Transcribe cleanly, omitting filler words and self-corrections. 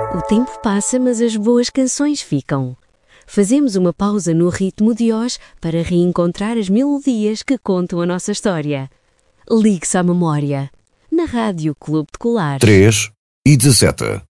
O tempo passa, mas as boas canções ficam. Fazemos uma pausa no ritmo de hoje para reencontrar as melodias que contam a nossa história. Ligue-se à memória. Na Rádio Clube de Colares. 3 e 17.